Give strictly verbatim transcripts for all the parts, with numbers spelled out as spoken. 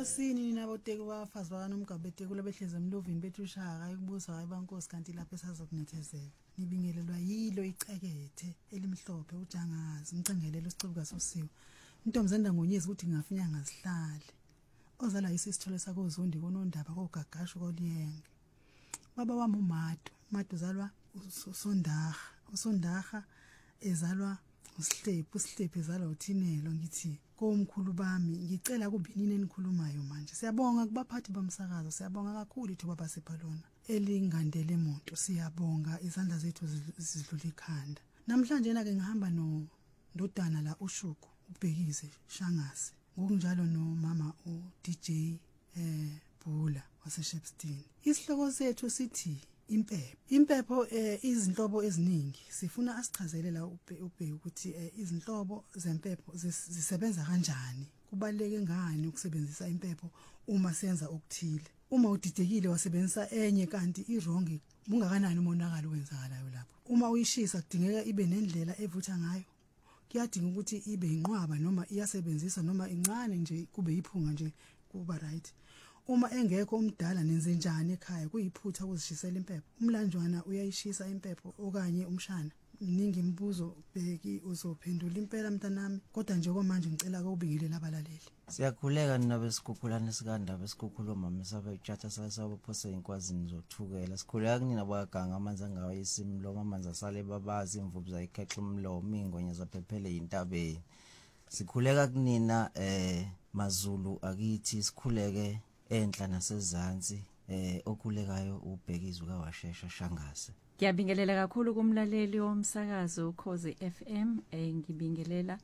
Nkosini nabo teke bafazi bakaNomgaba betekula behleze emlovini bethu shaka ekubuza hayi bankosi kanti lapha esazokunethezeka nibingelelwa yilo icekethe elimhlophe ujangazi umcengelelo sicubuka sosiwe Ntombazana ngonyezi ukuthi ngafinya ngazihlale ozala isisithole sako Zondi konondaba kogagasho koliyenge baba wami uMato Mato zalwa uSondaga uSondaga ezalwa uSihlephu uSihlephu ezalwa uThinelo ngithi komkhulu bami ngicela kubinini enikhulumayo manje siyabonga kubaphathi bomsakazo siyabonga kakhulu ithuba basephalona elingandele emonto siyabonga izandla zethu zidlula ikhanda namhlanje na ke ngihamba no ndodana la uShuku ubhekize Shangase ngokunjalo no mama u D J eh Bhula wase Shepstone isihloko sethu sithi impepho impepho eh, izinhlobo eziningi sifuna asichazele la ubhe ukuthi eh, izinhlobo zempepho zisebenza kanjani kubaleke ngani ukusebenzisa impepho uma senza okuthile uma udidekile wasebenzisa enye kanti iwrong mungakanani umonakalo wenzakalayo lapho uma uyishisa kudingeka ibe nendlela evutha ngayo kuyadinga ukuthi ibe inqwaba noma iyasebenzisa noma incane nje kube iphunga nje kuba right uma engekho umdala nenze njani ekhaya kuyiphutha ukuzishisela impepho umlanjwana uyayishisa impepho okanye umshana miningi imibuzo bheki uzophendula impela mntanami kodwa nje kwamanje ngicela ukubingelela abalaleli siyakhuleka nina besikhukhulana sikanda besikhukhulwa mama sabetshatha sasabo phose inkwazini zothukela sikhuleka kunina bwaganga amanzi angawo isimlo amanzi asale babazi imvubu zayikhexa umlomo ingonya zaphephele intabeni sikhuleka kunina eh Mazulu akithi sikhuleke enhla nasezantsi eh okhulekayo ubhekizo kaWashesha Shangase Ngiyabingelela kakhulu kumlaleli womsakazo Ukhozi F M eh ngibingelela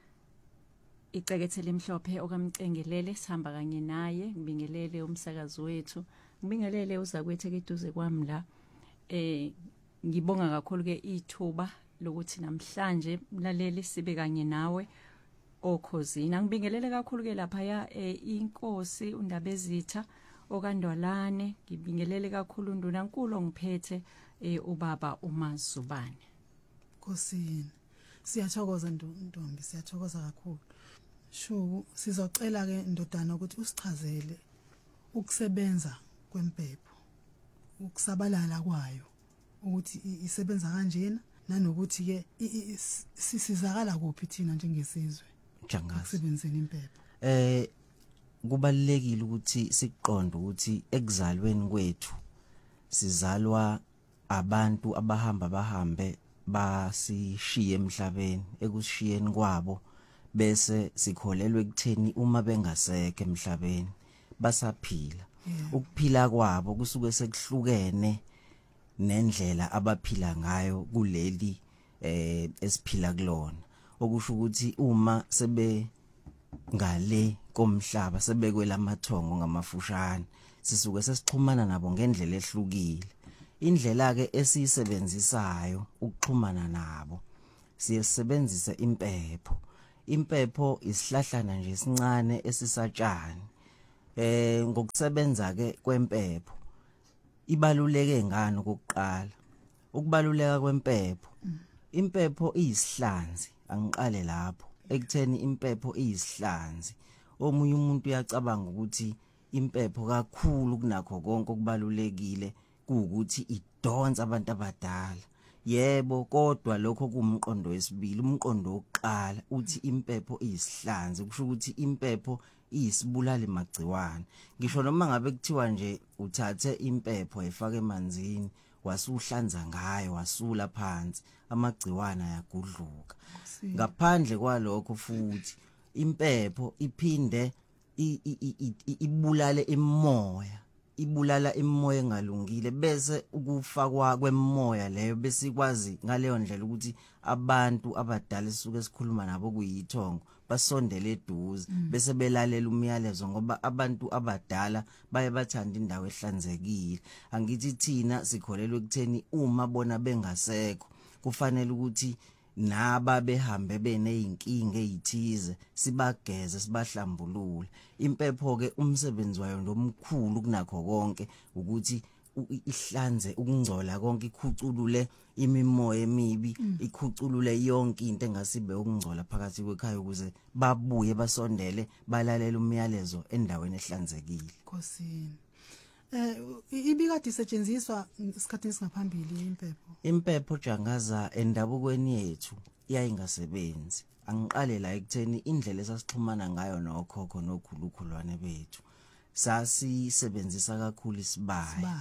icekethe lemhlophe okamcengelele sihamba kanye naye ngibingelele umsakazo wethu ngibingelele uzakwethe keduze kwami la eh ngibonga kakhulu ke ithuba lokuthi namhlanje mlaleli sibe kanye nawe okhosini ngibingelele kakhulu ke lapha ya inkosi undabezitha okandwalane ngibingelele kakhulu ndunankulu ngiphethe ubaba uMazubane Nkosini siyathokoza ntombi siyathokoza kakhulu Shuku sizocela ke ndodana ukuthi usichazele ukusebenza kwempepho ukusabalala kwayo ukuthi isebenza kanjena nanokuthi ke sisizakala kuphi thina njengesizwe Jangazi ukusebenzisa impepho eh kubalekile ukuthi siqonde ukuthi ekuzalweni kwethu sizalwa abantu abahamba bahambe basishiye emhlabeni ekushiyeni kwabo bese sikholelwe ekutheni uma bengasekho emhlabeni basaphila yeah. Ukuphila kwabo kusuke sekuhlukene nendlela abaphila ngayo kuleli eh esiphila kulona okusho ukuthi uma sebe ngale komhlaba sebekwelamathongo ngamafushane sisuke sesixhumana nabo ngendlela ehlukile indlela ke esiyisebenzisayo ukuxhumana nabo siyasebenzisa impepho impepho isihlahlana nje esincane esisatshani eh ngokusebenza ke kwempepho ibaluleke ngani kokuqala ukubaluleka kwempepho impepho iyisihlanzi angiqale lapho ekutheni impepho iyisihlanzi omunye umuntu uyacabanga ukuthi impepho kakhulu kunakho konke okubalulekile kuukuthi idonsa abantu abadala yebo kodwa lokho kumqondo wesibili umqondo wokuqala uthi impepho iyisihlanzi kusho ukuthi impepho iyisibulali magciwane ngisho noma ngabe kuthiwa nje uthathe impepho efake emanzini wasuhlanza ngayo wasula phansi amagciwane ayagudluka ngaphandle kwalokho futhi impepho iphinde ibulale imoya ibulala imoya engalungile bese ukufakwa kwemoya leyo bese ikwazi ngaleyo ndlela ukuthi abantu abadala sisuke sikhuluma nabo kuyithongo basondele eduze mm. bese belalela umyalezo ngoba abantu abadala baye bathanda indawo ehlanzekile angithi thina sikholelwe ekutheni uma bona bengasekho kufanele ukuthi naba behambe beneyinkinga ezithize sibageze sibahlambulule impepho ke umsebenzi wayo lomkhulu kunakho konke ukuthi ihlanze ukungcola konke ikhuculule imimoya emibi ikhuculule yonke into engasibe ukungcola phakathi kwekhaya ukuze babuye basondele balalele umyalezo endaweni ehlanzekile. Nkosini. Eh ibikade isetshenziswa isikhathi singaphambili impepho. Impepho jangaza endabukweni yethu yayingasebenzi. Angiqale la ekutheni indlela esasixhumana ngayo nokhokho nokhulukhulwane bethu. Sasisebenzisa kakhulu isibaya.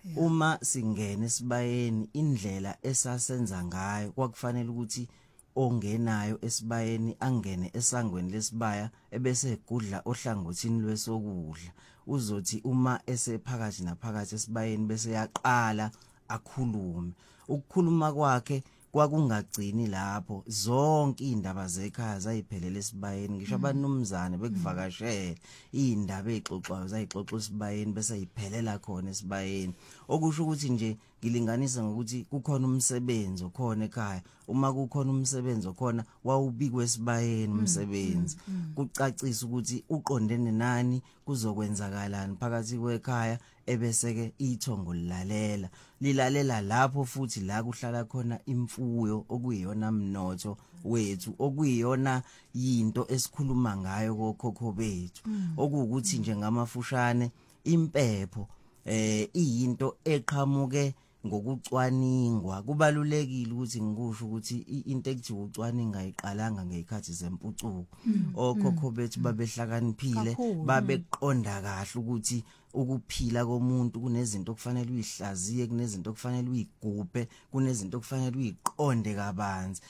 Uma singena esibayeni indlela esasenza ngayo kwakufanele ukuthi ongenayo esibayeni angene esangweni lesibaya ebese egudla ohlangothini lwesokudla. Uzothi uma esephakathi naphakathi esibayeni bese yaqala akhulume. Ukukhuluma kwakhe kwakungagcini lapho zonke indaba zekhaya zayiphelele esibayeni ngisho abanumzane bekuvakashela indaba ezixoxwayo zayixoxwa esibayeni bese ayiphelela khona esibayeni. Okusho ukuthi nje ngilinganisa ngokuthi kukhona umsebenzi okhona ekhaya. Uma kukhona umsebenzi okhona wawubikwe esibayeni umsebenzi kucacisa ukuthi uqondene nani kuzokwenzakalani phakathi kwekhaya ebese ke ithongo lilalela lilalela lapho futhi la kuhlala khona imfuyo okuyiyona mnotho wethu okuyiyona into esikhuluma ngayo kokhokho bethu okuwukuthi nje ngamafushane impepho eh iyinto eqhamuke ngokucwaningwa. Kubalulekile ukuthi ngikusho ukuthi into ekuthiwa ucwaninga ayiqalanga ngezikhathi zempucuko. Okhokho bethu babehlakaniphile babeqonda kahle ukuthi ukuphila komuntu kunezinto okufanele uyihlaziye kunezinto okufanele uyigubhe kunezinto okufanele uyiqonde kabanzi.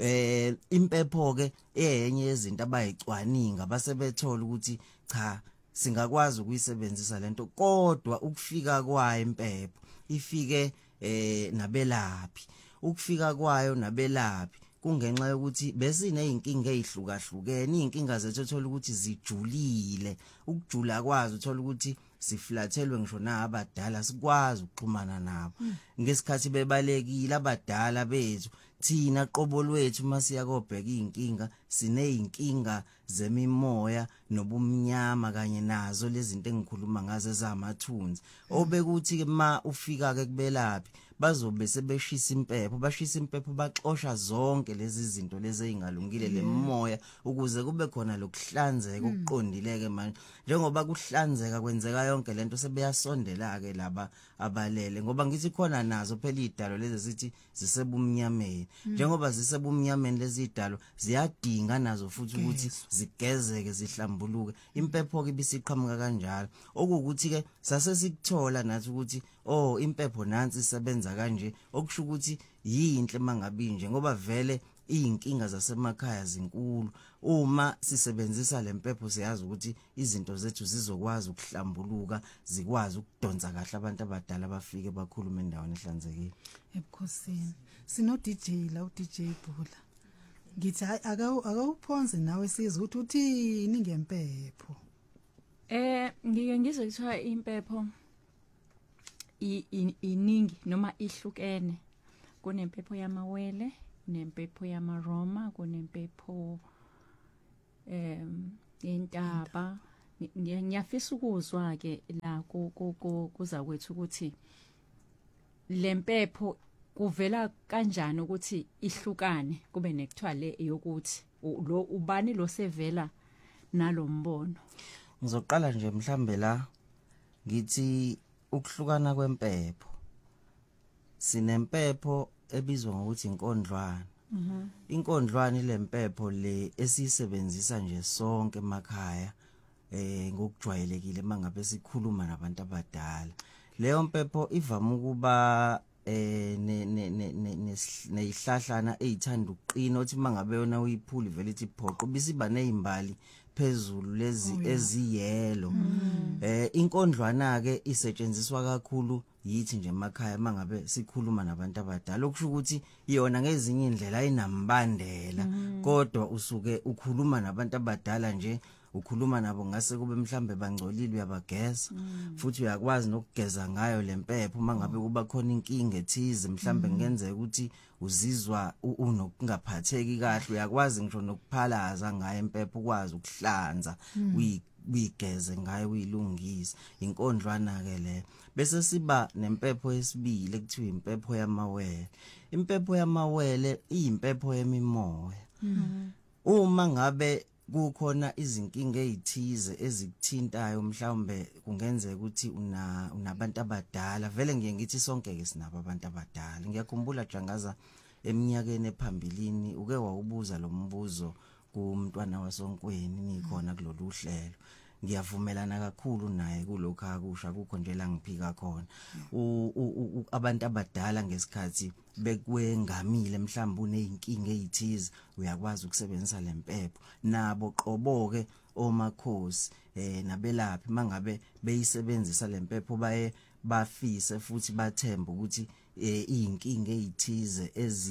Eh impepho ke eyenye yezinto abayicwaninga basebethola ukuthi cha singakwazi ukuyisebenzisa lento kodwa ukufika kwayo impepho ifike eh nabelaphi. Ukufika kwayo nabelaphi kungenxa yokuthi besine inkinga ezihlukahlukene. Inkinga zethu uthola ukuthi zijulile. Ukujula kwazo uthola ukuthi siflathelwe ngisho nabadala sikwazi ukuxhumana nabo ngesikhathi bebalekile abadala bethu. Thina qobo lwethu masiya kobheka inkinga sineyinkinga zemimoya nobumnyama kanye nazo lezi zinto engikhuluma ngazo ezamathunzi. Obekuthi ke ma ufika ke kubelaphi bazobe sebeshisa impepho bashisa impepho baxosha zonke lezi zinto lezi ezingalungile lemoya ukuze kube khona lokuhlanzeka okuqondileke manje. Njengoba kuhlanzeka kwenzeka yonke lento sebeyasondela ke laba abalele ngoba ngithi khona nazo phela idalo lezi sithi zisebumnyameni. Njengoba zisebumnyameni lezi idalo ziyadinga nazo futhi ukuthi zigezeke zihlambuluke. Impepho ke bisiqhamuka kanjalo okuwukuthi ke sase sikuthola nathi ukuthi oh impepho nansi isebenza kanje okusho ukuthi yinhle mangabe nje ngoba vele inkinga zasemakhaya zinkulu. Uma sisebenzisa lempepho siyazi ukuthi izinto zethu zizokwazi ukuhlambuluka zikwazi ukudonsa kahle abantu abadala bafike bakhulume endaweni ehlanzekile. Ebukhosini sino D J la u D J Bhula ngithi aka akawuphonze nawe sizwe ukuthi uthini ngempepho. Eh ngike ngizwe kuthiwa impepho iningi noma ihlukene. Kunempepho yamawele nempepho yamaroma kunempepho em intaba. Ngiyafisa ukuzwa ke la kuza kwethu ukuthi lempepho kuvela kanjani ukuthi ihlukane kube nekuthiwa le yokuthi lo ubani lo sevela nalombono. Ngizoqala nje mhlambe la ngithi ukuhlukana kwempepho sinempepho ebizwa ngokuthi inkondlwane. Mhm. Inkondlwane lempepho le esisebenzisa nje sonke emakhaya eh ngokujwayelekile mangabe sikhuluma nabantu abadala. Leyo mpepho ivama ukuba eh ne ne ne neyihlahlana ezithanda uqina othi mangabe yona uyiphuli vele ithi phoqo bisiba nezimbali phezulu lezi eziyelo. Eh inkondlwana ke isetshenziswa kakhulu yithi nje emakhaya mangabe sikhuluma nabantu abadala okusho ukuthi yona ngezinye indlela ayinambandela kodwa usuke ukhuluma nabantu abadala nje ukhuluma nabo ngase kube mhlambe bangcolile uyabageza futhi uyakwazi nokugeza ngayo lempepho mangabe kuba khona inkinga ethize mhlambe ngenzeka ukuthi uzizwa unokungaphatheki kahle uyakwazi ngisho nokuphalaza ngayo impepho ukwazi ukuhlanza uyigeze ngayo uyilungisa inkondlwana ke le bese siba nempepho yesibili ekuthiwa impepho yamawele impepho yamawele iyimpepho yemimoya uma ngabe kukhona izinkinga ezithize ezikuthintayo mhlawumbe kungenzeka ukuthi una unabantu abadala vele ngiye ngithi sonke ke sinabo abantu abadala ngiyakhumbula Jangaza eminyakeni ephambilini uke wawubuza lo mbuzo kumntwana wasonkweni nikhona kulolu hlelo ngiyavumelana kakhulu naye kulokho akusha kukho nje la ngiphika khona abantu abadala ngesikhathi bekwengamile mhlawumbe uneyinkinga ezithize uyakwazi ukusebenzisa lempepho nabo qoboke omakhosi eh nabelaphi mangabe beyisebenzisa lempepho baye bafise futhi bathemba ukuthi inkinga ezithize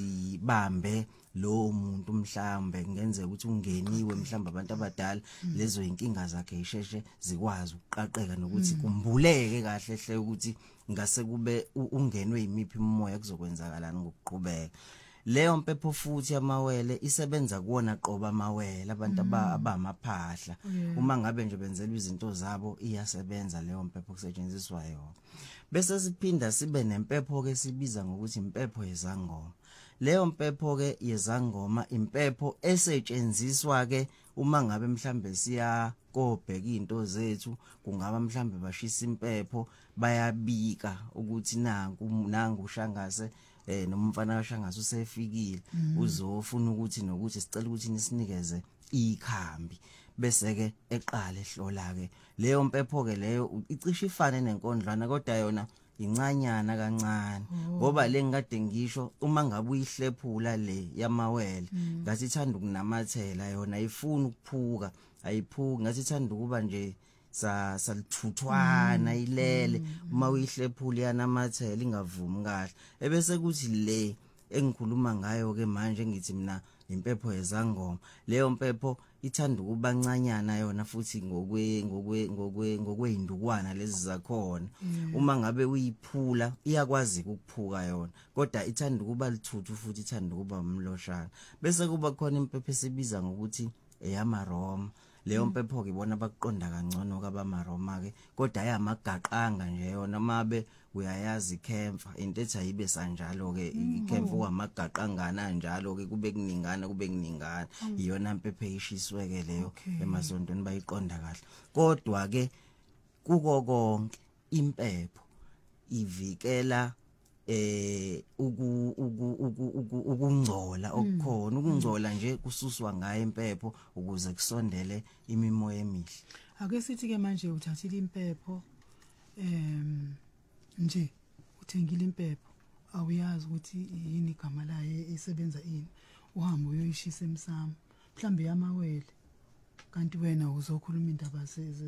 ezibambe lo muntu mhlambe ngenzeka ukuthi ungeniwe mhlambe abantu abadala lezo inkinga zakhe isheshe zikwazi ukuqaqeka nokuthi kumbuleke kahle hle ukuthi ngase kube ungenwe yimiphi imimoya kuzokwenzakalana ngokuqhubeka leyo mpepho futhi amawele isebenza kuona qoba amawele abantu abamaphahla uma ngabe nje benzelwa izinto zabo iyasebenza leyo mpepho kusetshenziswa yona bese siphinda sibe nempepho ke sibiza ngokuthi impepho yezangoma leyo mpepho ke yezangoma impepho esetshenziswa ke uma ngabe mhlambe siya kobheka into zethu kungaba mhlambe bashisa impepho bayabika ukuthi nangu nangu ushangase eh nomfana kaShangase usefikile uzofuna ukuthi nokuthi sicela ukuthi nisinikeze ikhambi bese ke eqala ehlola ke leyo mpepho ke leyo icishe ifane nenkondlwana kodwa yona incanyana kancane ngoba le ngikade ngisho uma ngabe uyihlephula le yamawele ngathi ithanda ukunamathela yona ayifuni ukuphuka ayiphuki ngathi ithanda ukuba nje sa salithuthwana ilele uma uyihlephula yanamathela ingavumi kahle ebese kuthi le engikhuluma ngayo ke manje ngithi mina impepho yezangoma leyo mpepho ithanda ukubancanyana yona futhi ngokwe ngokwe ngokwe ngokweyindukwana lezi zakhona uma ngabe uyiphula iyakwazi ukuphuka yona kodwa ithanda ukuba lithuthu futhi ithanda ukuba umloshana bese kuba khona impepho esibiza ngokuthi eyamaroma leyo mpepho ke ibona bakuqonda kangcono kabamaroma ke kodwa ayamagaqanga nje yona mabe uyayazi ikemfa into ethi ayibe sanjalo ke ikemfa kwamagaqangana njalo ke kube kuningana kube kuningana iyona mpepho eyishiswe ke leyo emasontweni bayiqonda kahle kodwa ke kuko konke impepho ivikela eh uku ukungcola okukhona ukungcola nje kususwa ngaye impepho ukuze kusondele imimoya emihle ake sithi ke manje uthathile impepho em nje uthengile impepho awuyazi ukuthi yini igama layo isebenza ini uhamba uyoyishisa emsamo mhlambe yamawele kanti wena uzokhuluma indaba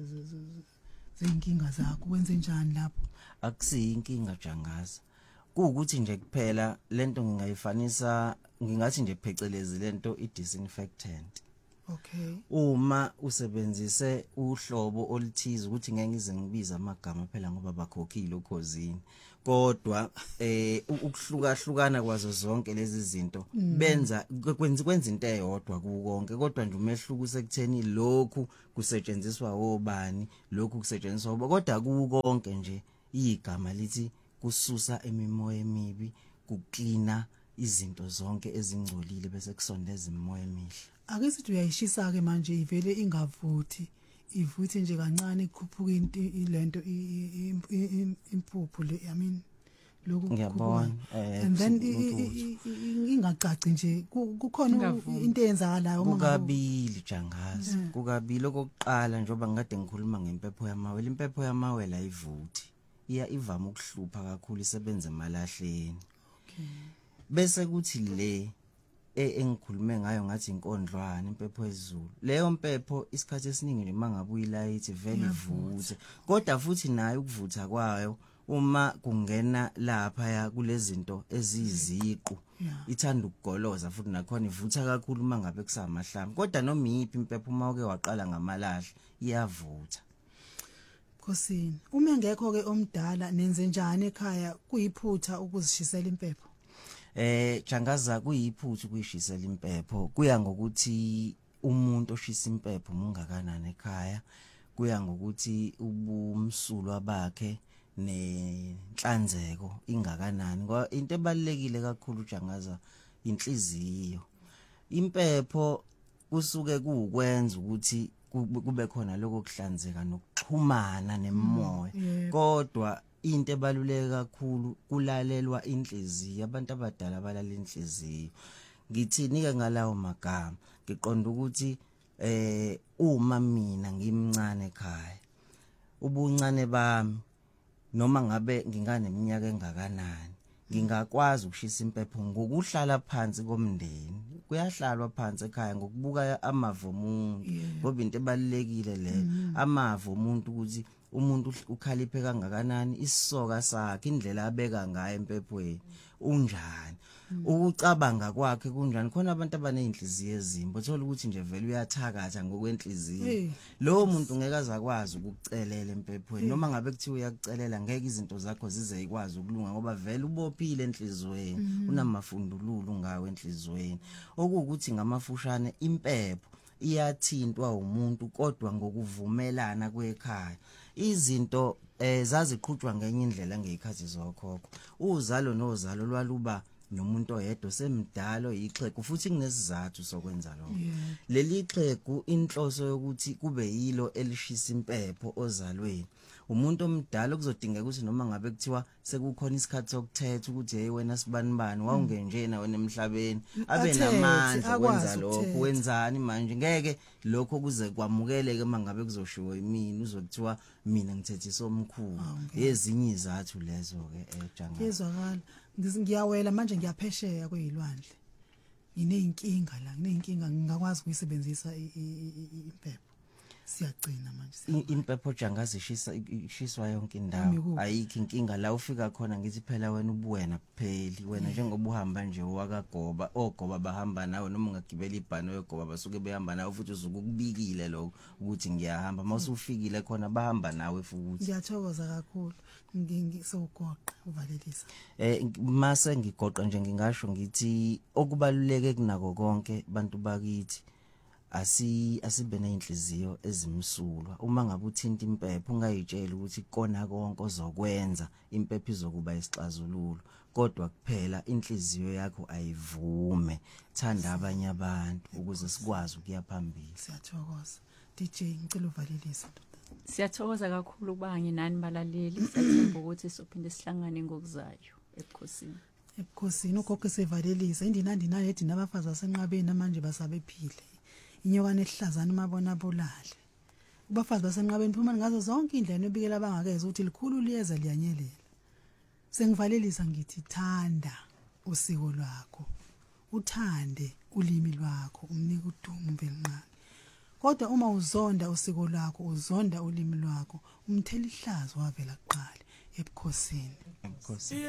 zeinkinga zakho wenze njani lapho akusiyi inkinga Jangaza kuukuthi nje kuphela lento ngingayifanisa ngingathi nje phecelezi lento i-disinfectant okay uma usebenzise uhlobo oluthize ukuthi ngeke ngize ngibiza amagama phela ngoba bakhokhile ukhosini kodwa eh ukuhlukahlukana kwazo zonke lezi zinto benza kwenza kwenza into eyodwa kukonke kodwa nje umehluko usekutheni lokhu kusetshenziswa obani lokhu kusetshenziswa kodwa kukonke nje igama lithi kususa emimoya emibi kuklina izinto zonke ezingcolile bese kusondeza imimoya emihle ake sithi uyayishisa ke manje ivele ingavuthi ivuthi nje kancane ikhuphuka into ilento impuphu le I mean lokhu ngiyabona and then ingacaci nje kukhona into eyenzakalayo uma kukabili Jangaza kukabili okokuqala njoba ngade ngikhuluma ngempepho yamawele impepho yamawele ayivuthi iya ivama ukuhlupha kakhulu isebenze emalahleni okay bese kuthi le engikhulume ngayo ngathi inkondlwana impepho ezulu leyo mpepho isikhathi esiningi nje mangabe uyilayithi vele ivuthe kodwa futhi nayo ukuvutha kwayo uma kungena lapha ya kulezinto eziziqu ithanda ukugoloza futhi nakhona ivutha kakhulu uma ngabe kusamahlamvu kodwa noma iyiphi impepho uma uke waqala ngamalahle iyavutha. Khosini, uma engekho ke omdala nenze njani ekhaya kuyiphutha ukuzishisela impepho? Eh Jangaza kuyiphutha ukuyishisela impepho kuya ngokuthi umuntu oshisa impepho mungakanani ekhaya, kuya ngokuthi ubumsulwa bakhe nenhlanzeko ingakanani. Ngoba into ebalekile kakhulu Jangaza inhliziyo. Impepho kusuke kuukwenza ukuthi kube khona lokho kuhlanzeka nokuxhumana nemoya. Kodwa into ebaluleke kakhulu kulalelwa inhliziyo. Abantu abadala balala inhliziyo. Ngithini ke ngalawo magama? Ngiqonda ukuthi eh uma mina ngimncane ekhaya ubuncane bami noma ngabe nginganeminyaka engakanani ngingakwazi ukushisa impepho ngokuhlala phansi komndeni. Kuyahlalwa phansi ekhaya ngokubuka amavo omuntu ngoba into ebalekile le amavo omuntu ukuthi umuntu ukhaliphe kangakanani isisoka sakhe indlela abeka ngayo empephweni unjani ukucabanga kwakhe kunjani. Khona abantu abanezinhliziyo ezimbi uthola ukuthi nje vele uyathakatha ngokwenhliziyo. Lo muntu ngeke azakwazi ukucelela empephweni noma ngabe kuthiwa uyakucelela ngeke izinto zakho zize ikwazi ukulunga ngoba vele ubophile enhlizweni unamafundululu ngawe enhlizweni. Okuwukuthi ngamafushane impepho iyathintwa umuntu kodwa ngokuvumelana kwekhaya. Izinto eh zaziqhutshwa ngenye indlela ngezikhathi zokhokho. Uzalo nozalo lwaluba nomuntu oyedwa semdalo ixhegu futhi kunesizathu sokwenza lokho. Leli xhegu inhloso yokuthi kube yilo elishisa impepho ozalweni. Umuntu omdala kuzodingeka ukuthi noma ngabe kuthiwa sekukhona isikhathi sokuthetha ukuthi hey wena sibanibani wawungenjena wena emhlabeni abe namandla ukwenza lokho wenzani manje ngeke lokho kuze kwamukeleke mangabe kuzoshiwo yimini uzokuthiwa mina ngithethisa omkhulu. Ezinye izathu lezo ke eJangaza. Yezwakala ngiyawela manje ngiyaphesheya kwezilwandle. Ngineyinkinga la ngineyinkinga ngingakwazi ukuyisebenzisa impepho. Siyagcina manje impepho Jangaza ishisa ishiswa yonke indawo ayikho inkinga la ufika khona ngithi phela wena ubuwena kupheli wena njengoba uhamba nje wakagoba ogoba bahamba nawe noma ungagibela ibhano yogoba basuke behamba nawe futhi uzukubikile lokho ukuthi ngiyahamba mawusufikile khona bahamba nawe futhi. Ngiyathokoza kakhulu ngisogoqa uvalelisa eh mase ngigoqa nje ngingasho ngithi okubaluleke kunako konke bantu bakithi asi asibe nezinhliziyo ezimsulwa. Uma ngabe uthinta impepho ungayitshela ukuthi kona konke ozokwenza impepho izokuba isixazululo kodwa kuphela inhliziyo yakho ayivume. Thanda abanye abantu ukuze sikwazi ukuya phambili. Siyathokoza D J ngicela uvalelisa. Siyathokoza kakhulu ukuba nginani balaleli. Siyathemba ukuthi sophinde sihlangane ngokuzayo ebukhosini. Ebukhosini ugogo sevalelisa indinandi nani ethi nabafazi basenqabeni manje basabephile. Inyokane ehlazana mabona bolale. Kubafazi basenqabeni phuma ngazo zonke indlela ebikela bangakeze ukuthi likhulu liyeza liyanyelela. Sengivalelisa ngithi thanda usiko lwakho. Uthande ulimi lwakho umnika udumo mvelqani. Kodwa uma uzonda usiko lwakho uzonda ulimi lwakho umthela ihlazo wavela kuqala ebukhosini. Ebukhosini.